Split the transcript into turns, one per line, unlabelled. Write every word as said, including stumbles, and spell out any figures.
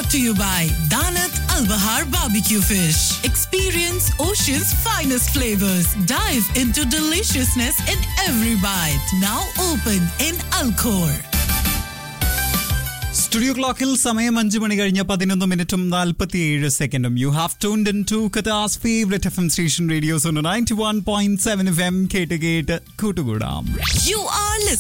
brought to you by Danat Al Bahar Barbecue Fish. Experience Ocean's finest flavors. Dive into deliciousness in every bite. Now open in Alcor.
Studio ക്ലോക്കിൽ സമയം അഞ്ചു മണി കഴിഞ്ഞ പതിനൊന്ന് മിനിറ്റും നാൽപ്പത്തിയേഴ് സെക്കൻഡും. You have tuned in to ഖത്താസ് favourite F M station radio zone ninety one point seven F M. കേട്ട് കേട്ട് കൂട്ടുകൂടാം.
You are listening